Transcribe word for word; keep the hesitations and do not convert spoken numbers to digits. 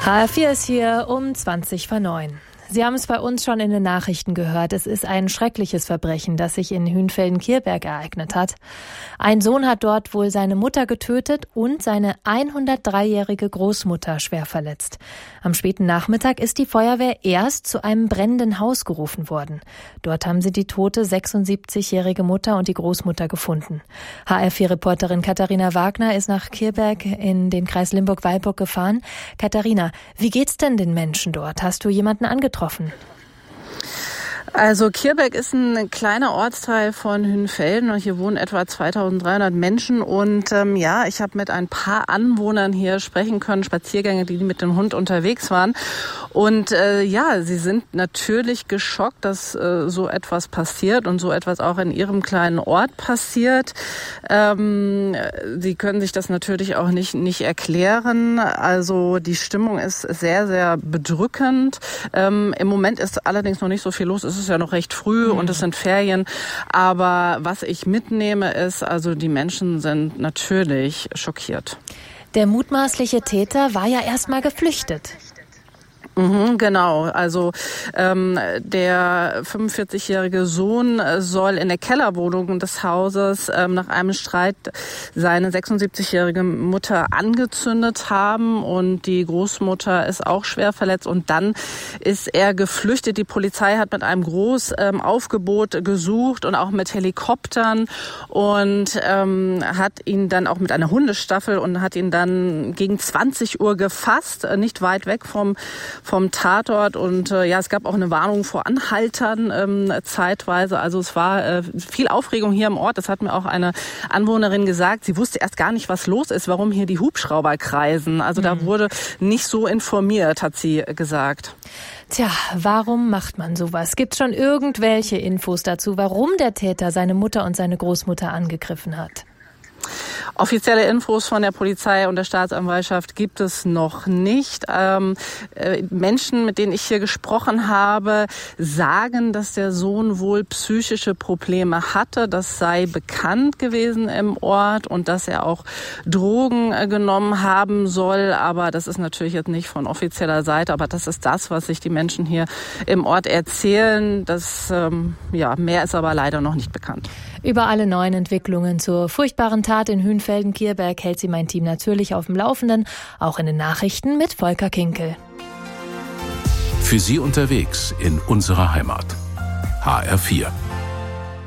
H R vier ist hier um zwanzig vor neun. Sie haben es bei uns schon in den Nachrichten gehört. Es ist ein schreckliches Verbrechen, das sich in Hünfelden-Kierberg ereignet hat. Ein Sohn hat dort wohl seine Mutter getötet und seine hundertdreijährige Großmutter schwer verletzt. Am späten Nachmittag ist die Feuerwehr erst zu einem brennenden Haus gerufen worden. Dort haben sie die tote sechsundsiebzigjährige Mutter und die Großmutter gefunden. H R vier Reporterin Katharina Wagner ist nach Kierberg in den Kreis Limburg-Weilburg gefahren. Katharina, wie geht's denn den Menschen dort? Hast du jemanden angetroffen? Also Kierberg ist ein kleiner Ortsteil von Hünfelden und hier wohnen etwa zweitausenddreihundert Menschen und ähm, ja, ich habe mit ein paar Anwohnern hier sprechen können, Spaziergänger, die mit dem Hund unterwegs waren und äh, ja, sie sind natürlich geschockt, dass äh, so etwas passiert und so etwas auch in ihrem kleinen Ort passiert. Ähm, sie können sich das natürlich auch nicht nicht erklären, also die Stimmung ist sehr, sehr bedrückend. Ähm, im Moment ist allerdings noch nicht so viel los, es ist ja noch recht früh und es sind Ferien. Aber was ich mitnehme ist, also die Menschen sind natürlich schockiert. Der mutmaßliche Täter war ja erstmal geflüchtet. Mhm, genau, also ähm, der fünfundvierzigjährige Sohn soll in der Kellerwohnung des Hauses ähm, nach einem Streit seine sechsundsiebzigjährige Mutter angezündet haben und die Großmutter ist auch schwer verletzt und dann ist er geflüchtet. Die Polizei hat mit einem Großaufgebot ähm, gesucht und auch mit Helikoptern und ähm, hat ihn dann auch mit einer Hundestaffel und hat ihn dann gegen zwanzig Uhr gefasst, nicht weit weg vom vom Tatort und äh, ja, es gab auch eine Warnung vor Anhaltern ähm, zeitweise. Also es war äh, viel Aufregung hier im Ort. Das hat mir auch eine Anwohnerin gesagt. Sie wusste erst gar nicht, was los ist, warum hier die Hubschrauber kreisen. Also mhm. da wurde nicht so informiert, hat sie gesagt. Tja, warum macht man sowas? Gibt es schon irgendwelche Infos dazu, warum der Täter seine Mutter und seine Großmutter angegriffen hat? Offizielle Infos von der Polizei und der Staatsanwaltschaft gibt es noch nicht. Ähm, äh, Menschen, mit denen ich hier gesprochen habe, sagen, dass der Sohn wohl psychische Probleme hatte. Das sei bekannt gewesen im Ort und dass er auch Drogen äh, genommen haben soll. Aber das ist natürlich jetzt nicht von offizieller Seite. Aber das ist das, was sich die Menschen hier im Ort erzählen. Das, ähm, ja, mehr ist aber leider noch nicht bekannt. Über alle neuen Entwicklungen zur furchtbaren Tat in Hünfelden-Kierberg hält sie mein Team natürlich auf dem Laufenden, auch in den Nachrichten mit Volker Kinkel. Für Sie unterwegs in unserer Heimat. H R vier.